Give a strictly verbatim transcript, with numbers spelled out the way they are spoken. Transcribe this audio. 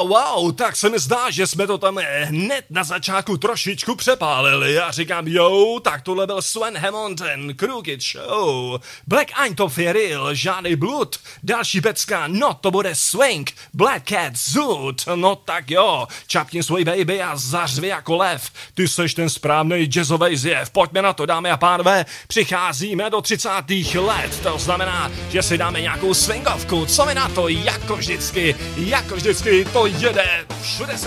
Wow, wow, tak se mi zdá, že jsme to tam hned na začátku trošičku přepálili. Já říkám, jo, tak tohle byl Sven Hammond and Crooked Show. Black Eintopf je real, žádný blud. Další pecka, no to bude swing. Black Cat Zoot, no tak jo. Čapni svůj baby a zařvi jako lev. Ty seš ten správnej jazzovej zjev. Pojďme na to, dámy a pánové. Přicházíme do třicátých let. To znamená, že si dáme nějakou swingovku. Co mi na to, jako vždycky, jako vždycky to jede. Všude se